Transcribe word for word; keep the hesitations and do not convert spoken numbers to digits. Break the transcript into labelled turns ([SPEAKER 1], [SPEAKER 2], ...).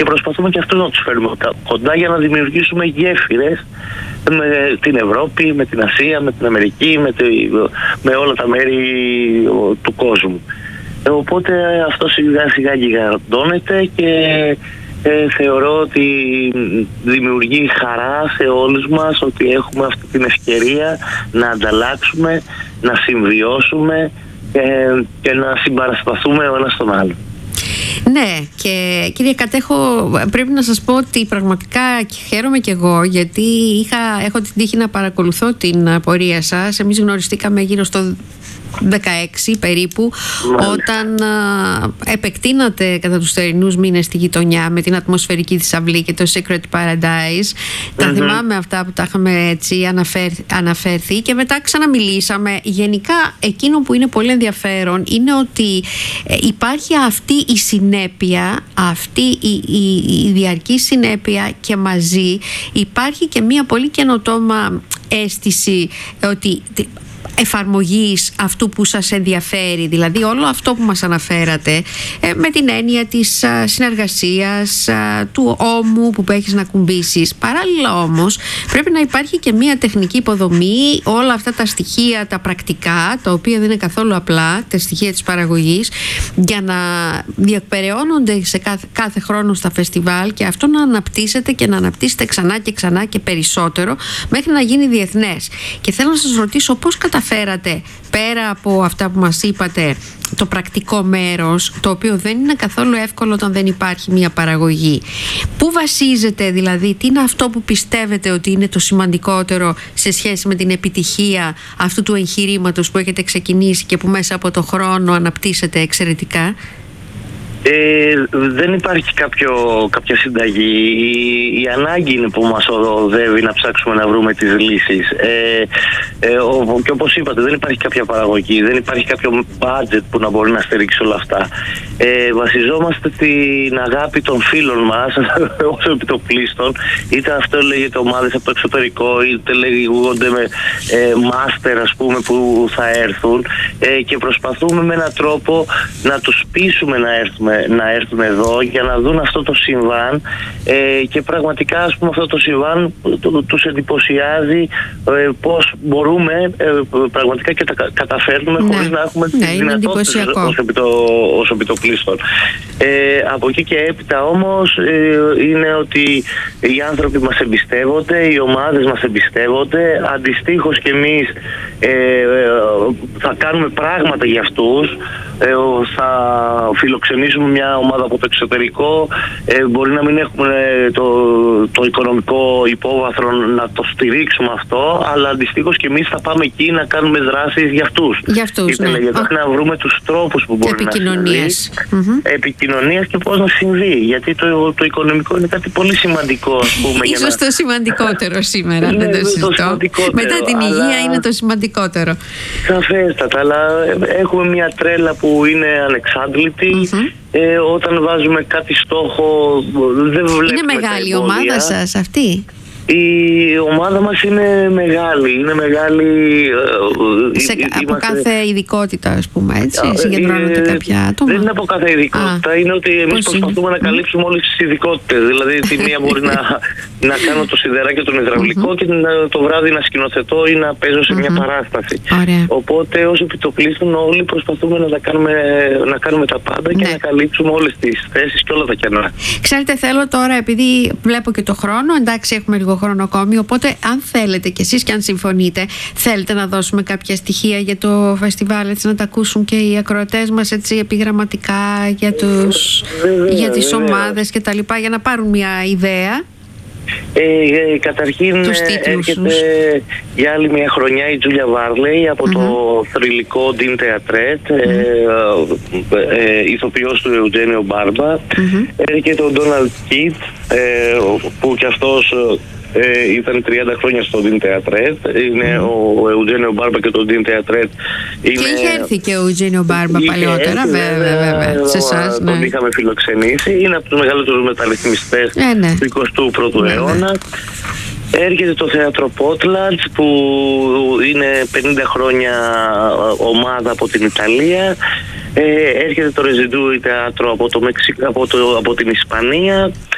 [SPEAKER 1] και προσπαθούμε και αυτούς να τους φέρουμε κοντά για να δημιουργήσουμε γέφυρες με την Ευρώπη, με την Ασία, με την Αμερική, με, τη, με όλα τα μέρη του κόσμου. Οπότε αυτό σιγά σιγά γιγαντώνεται και ε, θεωρώ ότι δημιουργεί χαρά σε όλους μας ότι έχουμε αυτή την ευκαιρία να ανταλλάξουμε, να συμβιώσουμε ε, και να συμπαρασταθούμε ο ένας τον άλλο.
[SPEAKER 2] Ναι, και κύριε Κατέχο, πρέπει να σας πω ότι πραγματικά χαίρομαι κι εγώ, γιατί είχα, έχω την τύχη να παρακολουθώ την πορεία σας. Εμείς γνωριστήκαμε γύρω στο δεκαέξι περίπου, Μάλιστα. όταν α, επεκτείνατε κατά τους θερινούς μήνες στη γειτονιά με την ατμοσφαιρική θησαυλή και το Secret Paradise. Mm-hmm. Τα θυμάμαι αυτά που τα είχαμε έτσι αναφέρ, αναφέρθει και μετά ξαναμιλήσαμε. Γενικά εκείνο που είναι πολύ ενδιαφέρον είναι ότι ε, υπάρχει αυτή η συνέπεια, αυτή η, η, η διαρκή συνέπεια, και μαζί υπάρχει και μια πολύ καινοτόμα αίσθηση ότι εφαρμογής αυτού που σας ενδιαφέρει, δηλαδή όλο αυτό που μας αναφέρατε, ε, με την έννοια της α, συνεργασίας, α, του ώμου που έχεις να κουμπίσεις. Παράλληλα όμως πρέπει να υπάρχει και μια τεχνική υποδομή, όλα αυτά τα στοιχεία, τα πρακτικά, τα οποία δεν είναι καθόλου απλά, τα στοιχεία της παραγωγής, για να διεκπεραιώνονται σε κάθε, κάθε χρόνο στα φεστιβάλ, και αυτό να αναπτύσσεται και να αναπτύσσεται ξανά και ξανά και περισσότερο μέχρι να γίνει διεθνές. Και θέλω να σας ρωτήσω πώς καταφέρατε, πέρα από αυτά που μας είπατε, το πρακτικό μέρος, το οποίο δεν είναι καθόλου εύκολο όταν δεν υπάρχει μια παραγωγή. Πού βασίζεται δηλαδή, τι είναι αυτό που πιστεύετε ότι είναι το σημαντικότερο σε σχέση με την επιτυχία αυτού του εγχειρήματος που έχετε ξεκινήσει και που μέσα από το χρόνο αναπτύσσεται εξαιρετικά?
[SPEAKER 1] Ε, δεν υπάρχει κάποιο, κάποια συνταγή. Η, η ανάγκη είναι που μας οδεύει να ψάξουμε να βρούμε τις λύσεις. Ε, ε, ο, και όπως είπατε, δεν υπάρχει κάποια παραγωγή, δεν υπάρχει κάποιο budget που να μπορεί να στηρίξει όλα αυτά. Ε, βασιζόμαστε την αγάπη των φίλων μας ως επιτοπλίστων, είτε αυτό λέγεται ομάδες από το εξωτερικό, είτε λέγονται με ε, μάστερ, ας πούμε, που θα έρθουν, ε, και προσπαθούμε με έναν τρόπο να τους πείσουμε να έρθουμε να έρθουν εδώ για να δουν αυτό το συμβάν, ε, και πραγματικά, ας πούμε, αυτό το συμβάν το, τους εντυπωσιάζει ε, πώς μπορούμε ε, πραγματικά και τα καταφέρνουμε, ναι, χωρίς να έχουμε
[SPEAKER 2] ναι,
[SPEAKER 1] τις δυνατότητες ως, επιτο, ως επιτοπλίστων. Ε, από εκεί και έπειτα όμως ε, είναι ότι οι άνθρωποι μας εμπιστεύονται, οι ομάδες μας εμπιστεύονται, αντιστοίχως και εμείς ε, ε, θα κάνουμε πράγματα για αυτούς, ε, θα φιλοξενήσουμε μια ομάδα από το εξωτερικό, ε, μπορεί να μην έχουμε το, το οικονομικό υπόβαθρο να το στηρίξουμε αυτό, αλλά αντιστοίχως και εμείς θα πάμε εκεί να κάνουμε δράσεις για αυτούς.
[SPEAKER 2] Για αυτούς, ναι.
[SPEAKER 1] Γιατί να βρούμε τους τρόπους που μπορεί να συμβεί, mm-hmm. επικοινωνίας και πώς να συμβεί, γιατί το, το οικονομικό είναι κάτι πολύ σημαντικό, ας πούμε.
[SPEAKER 2] Ίσως
[SPEAKER 1] για να...
[SPEAKER 2] το σημαντικότερο σήμερα, δεν το συζητώ. Μετά την αλλά... υγεία είναι το σημαντικότερο.
[SPEAKER 1] Σαφέστατα, αλλά έχουμε μια τρέλα που είναι ανεξάντλητη. Mm-hmm. Ε, όταν βάζουμε κάτι στόχο, δεν βλέπουμε.
[SPEAKER 2] Είναι μεγάλη η ομάδα σας αυτή?
[SPEAKER 1] Η ομάδα μας είναι μεγάλη, είναι μεγάλη.
[SPEAKER 2] Σε,
[SPEAKER 1] είμαστε...
[SPEAKER 2] Από κάθε ειδικότητα, ας πούμε, έτσι, ε, συγκεντρώνονται ε, κάποια άτομα?
[SPEAKER 1] Δεν είναι από κάθε ειδικότητα, Α, είναι ότι εμείς προσπαθούμε είναι? να καλύψουμε όλες τις ειδικότητες. Δηλαδή, τη μία μπορεί να, να κάνω το σιδεράκι, τον υδραυλικό, mm-hmm. και το βράδυ να σκηνοθετώ ή να παίζω σε mm-hmm. μια παράσταση.
[SPEAKER 2] Ωραία.
[SPEAKER 1] Οπότε, ως επιτοπλίστων, όλοι προσπαθούμε να, τα κάνουμε, να κάνουμε τα πάντα, ναι, και να καλύψουμε όλες τις θέσεις και όλα τα κενά.
[SPEAKER 2] Ξέρετε, θέλω τώρα, επειδή βλέπω και το χρόνο, εντάξει, έχουμε λίγο χρόνο ακόμη, οπότε αν θέλετε κι εσείς και αν συμφωνείτε, θέλετε να δώσουμε κάποια στοιχεία για το φεστιβάλ, έτσι να τα ακούσουν και οι ακροατές μας, έτσι επιγραμματικά, για, τους, βέβαια, για τις βέβαια. ομάδες και τα λοιπά, για να πάρουν μια ιδέα?
[SPEAKER 1] Ε, ε, καταρχήν έρχεται για άλλη μια χρονιά η Τζούλια Βάρλεϊ από mm-hmm. το θρυλικό Dean Teatret, mm-hmm. ε, ε, ηθοποιός του Eugenio Barba. Mm-hmm. Έρχεται ο Donald Keith, ε, που κι αυτός Ε, ήταν τριάντα χρόνια στο Dean Teatret. Είναι mm. ο Eugenio Barba και το Dean Teatret. Είναι...
[SPEAKER 2] Και είχε έρθει και ο Eugenio Barba παλιότερα, βέβαια, βέβαια. Σε εσάς, ναι.
[SPEAKER 1] Τον είχαμε φιλοξενήσει. Είναι από τους μεγαλύτερους μεταρρυθμιστές
[SPEAKER 2] ε, ναι.
[SPEAKER 1] του εικοστού πρώτου ναι, αιώνα. Ναι. Έρχεται το θέατρο Potlatch, που είναι πενήντα χρόνια ομάδα από την Ιταλία. Ε, έρχεται το Residui θέατρο από, το Μεξι... από, το... από την Ισπανία.